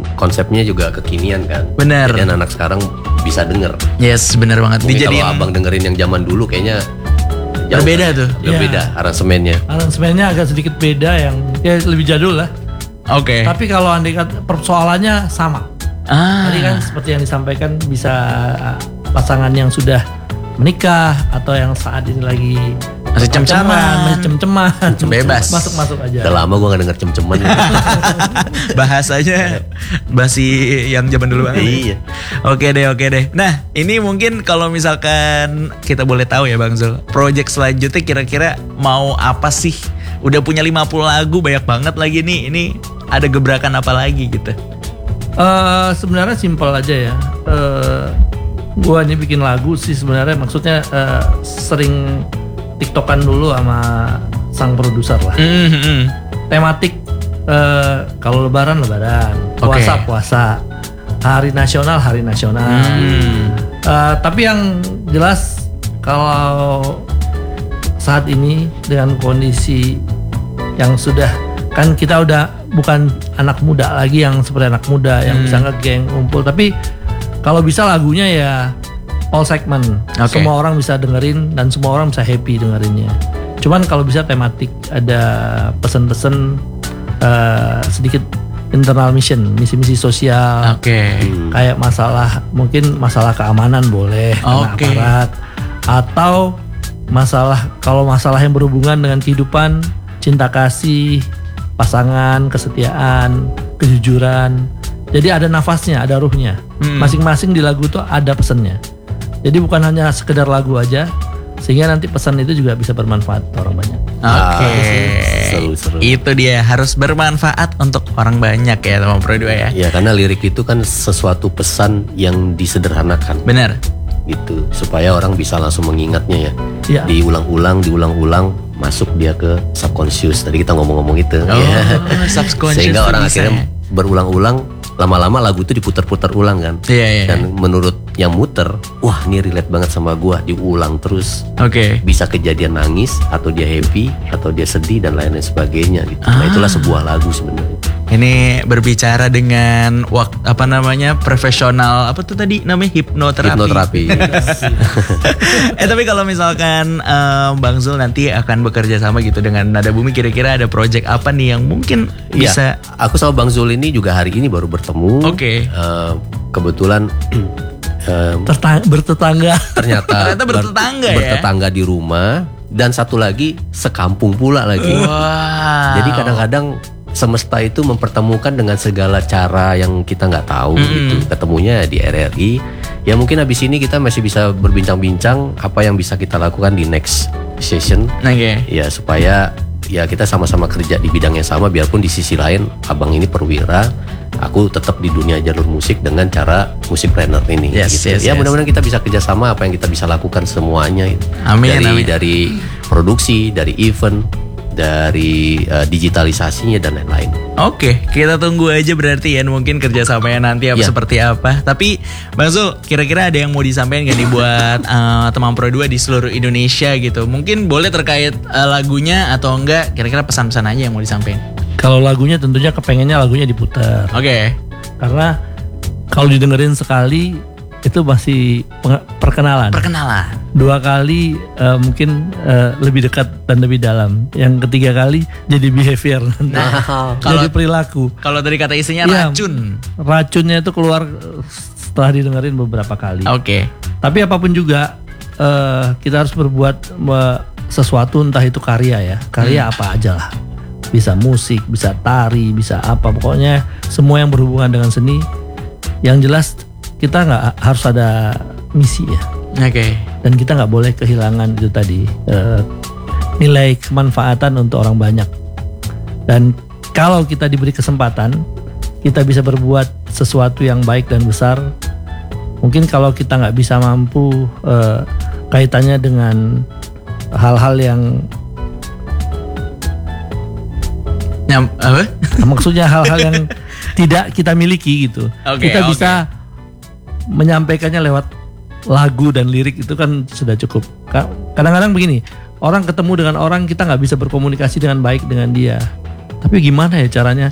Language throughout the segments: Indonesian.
konsepnya juga kekinian kan. Bener. Jadi anak sekarang bisa denger. Yes, bener banget. Mungkin kalau abang dengerin yang zaman dulu kayaknya berbeda tuh. Berbeda aransemennya. Aransemennya agak sedikit beda, yang ya lebih jadul lah. Oke. Tapi kalau andai kata persoalannya sama. Tadi kan seperti yang disampaikan, bisa pasangan yang sudah menikah atau yang saat ini lagi masih cem-ceman, bebas, masuk aja. Udah lama gue gak denger cem-ceman. Bahasanya basi yang zaman dulu banget. Iya. Oke deh. Nah, ini mungkin kalau misalkan kita boleh tahu ya Bang Zul, project selanjutnya kira-kira mau apa sih? Udah punya 50 lagu, banyak banget lagi nih. Ini ada gebrakan apa lagi gitu? Sebenarnya simpel aja ya. Gua ini bikin lagu sih sebenarnya, maksudnya sering TikTokan dulu sama sang produser lah. Tematik, kalau lebaran, puasa, hari nasional. Tapi yang jelas kalau saat ini dengan kondisi yang sudah, kan kita udah bukan anak muda lagi yang seperti anak muda yang bisa ngegeng ngumpul, tapi kalau bisa lagunya ya all segment, semua orang bisa dengerin dan semua orang bisa happy dengerinnya. Cuman kalau bisa tematik, ada pesan-pesan sedikit internal mission, misi-misi sosial. Kayak mungkin masalah keamanan boleh, aparat, atau kalau masalah yang berhubungan dengan kehidupan, cinta kasih, pasangan, kesetiaan, kejujuran. Jadi ada nafasnya, ada ruhnya. Masing-masing di lagu tuh ada pesannya. Jadi bukan hanya sekedar lagu aja, sehingga nanti pesan itu juga bisa bermanfaat untuk orang banyak. Seru. Itu dia, harus bermanfaat untuk orang banyak ya teman Pro 2 ya. Ya, karena lirik itu kan sesuatu pesan yang disederhanakan. Benar. Gitu, supaya orang bisa langsung mengingatnya ya. Diulang-ulang, masuk dia ke subconscious. Tadi kita ngomong-ngomong itu. Subconscious. Sehingga orang akhirnya berulang-ulang, lama-lama lagu itu diputar-putar ulang kan. Dan menurut yang muter, wah ini relate banget sama gua, diulang terus. Bisa kejadian nangis, atau dia happy, atau dia sedih dan lain-lain sebagainya gitu. Nah, itulah sebuah lagu sebenarnya. Ini berbicara dengan profesional, apa tuh tadi namanya, hipnoterapi. Tapi kalau misalkan Bang Zul nanti akan bekerja sama gitu dengan Nada Bumi, kira-kira ada project apa nih yang mungkin bisa? Aku sama Bang Zul ini juga hari ini baru bertemu. Kebetulan bertetangga. Ternyata bertetangga ya. Bertetangga di rumah, dan satu lagi sekampung pula lagi. Jadi kadang-kadang semesta itu mempertemukan dengan segala cara yang kita nggak tahu gitu. Ketemunya di RRI. Ya mungkin habis ini kita masih bisa berbincang-bincang apa yang bisa kita lakukan di next session. Ya supaya ya kita sama-sama kerja di bidang yang sama, biarpun di sisi lain abang ini perwira, aku tetap di dunia jalur musik dengan cara musikpreneur ini. Mudah-mudahan kita bisa kerjasama, apa yang kita bisa lakukan semuanya. Amin. Dari produksi, dari event, dari digitalisasinya dan lain-lain. Kita tunggu aja berarti ya, mungkin kerjasamanya nanti seperti apa. Tapi Bang Zul, kira-kira ada yang mau disampaikan gak nih buat teman Pro 2 di seluruh Indonesia gitu? Mungkin boleh terkait lagunya atau enggak, kira-kira pesan-pesan aja yang mau disampaikan. Kalau lagunya tentunya kepengennya lagunya diputar. Karena kalau didengerin sekali itu masih perkenalan. 2 kali mungkin lebih dekat dan lebih dalam. Yang 3 kali jadi behavior. Jadi perilaku. Kalau tadi kata isinya racun. Racunnya itu keluar setelah didengerin beberapa kali. Tapi apapun juga kita harus berbuat sesuatu, entah itu karya ya. Karya apa aja lah. Bisa musik, bisa tari, bisa apa. Pokoknya semua yang berhubungan dengan seni. Yang jelas kita nggak harus ada misi ya. Dan kita nggak boleh kehilangan itu tadi, nilai kemanfaatan untuk orang banyak. Dan kalau kita diberi kesempatan, kita bisa berbuat sesuatu yang baik dan besar. Mungkin kalau kita nggak bisa mampu kaitannya dengan hal-hal yang maksudnya hal-hal yang tidak kita miliki gitu. Kita bisa menyampaikannya lewat lagu dan lirik, itu kan sudah cukup. Kadang-kadang begini, orang ketemu dengan orang, kita nggak bisa berkomunikasi dengan baik dengan dia. Tapi gimana ya caranya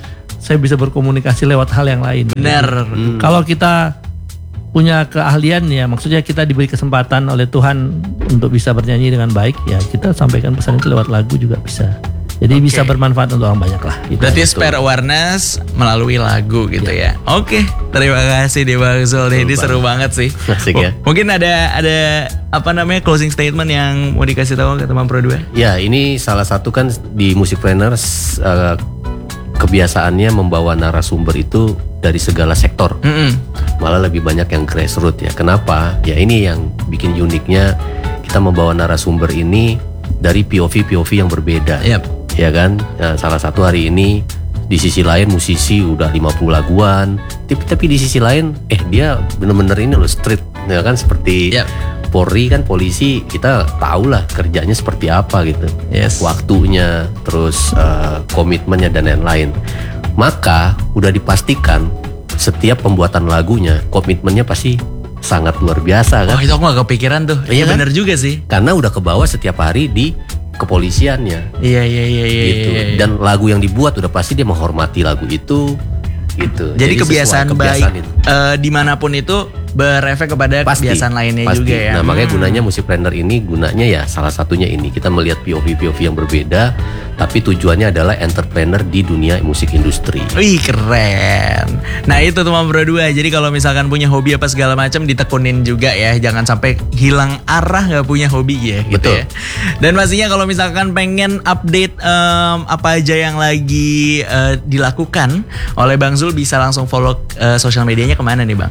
saya bisa berkomunikasi lewat hal yang lain. Benar. Kalau kita punya keahlian ya, maksudnya kita diberi kesempatan oleh Tuhan untuk bisa bernyanyi dengan baik, ya kita sampaikan pesan itu lewat lagu juga bisa. Jadi bisa bermanfaat untuk orang banyak lah. Gitu. Berarti spare awareness melalui lagu gitu ya. Oke, terima kasih nih Bang Zul. Ini seru banget sih. Asik ya. Mungkin ada apa namanya closing statement yang mau dikasih tahu ke teman Pro 2? Ya, ini salah satu kan di Musikpreneurs kebiasaannya membawa narasumber itu dari segala sektor. Malah lebih banyak yang grassroots ya. Kenapa? Ya ini yang bikin uniknya, kita membawa narasumber ini dari POV yang berbeda. Ya kan? Nah, salah satu hari ini di sisi lain musisi udah 50 laguan, tapi di sisi lain dia bener-bener ini loh street, ya kan, seperti Polri kan, polisi kita tahu lah kerjanya seperti apa gitu. Waktunya, terus komitmennya dan lain-lain. Maka udah dipastikan setiap pembuatan lagunya komitmennya pasti sangat luar biasa kan. Oh, itu aku gak kepikiran tuh. Iya kan? Bener juga sih. Karena udah kebawa setiap hari di kepolisiannya. Iya. Gitu. Dan lagu yang dibuat udah pasti dia menghormati lagu itu gitu. Jadi kebiasaan baik dimanapun itu berefek kepada kebiasaan lainnya pasti. Juga ya. Nah makanya gunanya Musikpreneur ini, gunanya ya salah satunya ini, kita melihat POV yang berbeda, tapi tujuannya adalah entrepreneur di dunia musik industri. Wih keren. Nah itu teman Pro 2. Jadi kalau misalkan punya hobi apa segala macam ditekunin juga ya, jangan sampai hilang arah nggak punya hobi ya. Gitu. Betul. Ya. Dan pastinya kalau misalkan pengen update apa aja yang lagi dilakukan oleh Bang Zul, bisa langsung follow sosial medianya kemana nih Bang?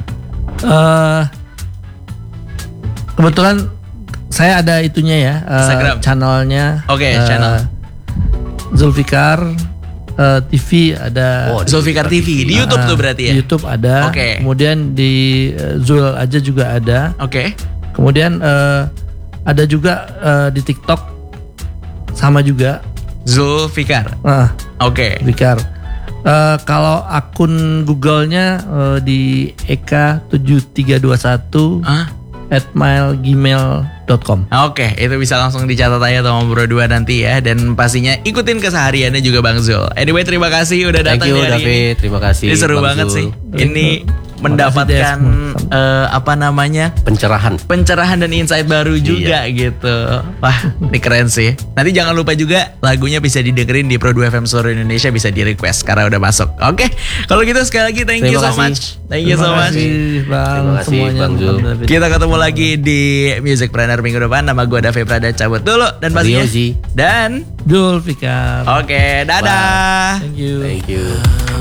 Kebetulan saya ada itunya ya, Instagram channelnya. Oke, channel Zulfikar TV ada. Zulfikar TV di YouTube tuh berarti ya. Di YouTube ada. Oke. Kemudian di Zul aja juga ada. Oke. Kemudian ada juga di TikTok sama juga. Zulfikar. Oke. Zulfikar. Kalau akun Google-nya di eka7321 @gmail.com. Oke, itu bisa langsung dicatat aja sama Bro 2 nanti ya. Dan pastinya ikutin kesehariannya juga Bang Zul. Anyway, terima kasih udah datang hari David. ini. Terima kasih. Ini seru banget Zul. sih. Ini mendapatkan apa namanya, pencerahan dan insight baru juga gitu. Wah, ini keren sih. Nanti jangan lupa juga lagunya bisa didengerin di Pro 2 FM seluruh Indonesia, bisa di request karena udah masuk. Oke, kalau gitu sekali lagi thank you so much. Thank you so much. Terima kasih Bang Zul. Kita ketemu lagi di Musikpreneur minggu depan. Nama gue David Prada cabut dulu dan pastinya Riozi dan Zulfikar. Oke, dadah. Thank you. Thank you.